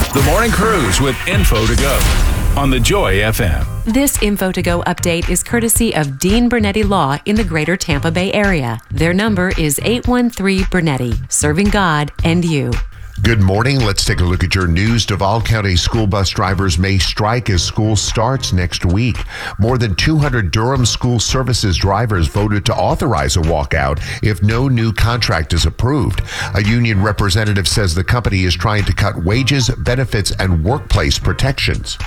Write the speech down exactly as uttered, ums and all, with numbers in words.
The Morning Cruise with Info to Go on the Joy F M. This Info to Go update is courtesy of Dean Bernetti Law in the greater Tampa Bay area. Their number is eight one three Bernetti, serving God and you. Good morning. Let's take a look at your news. Duval County school bus drivers may strike as school starts next week. More than two hundred Durham School Services drivers voted to authorize a walkout if no new contract is approved. A union representative says the company is trying to cut wages, benefits, and workplace protections.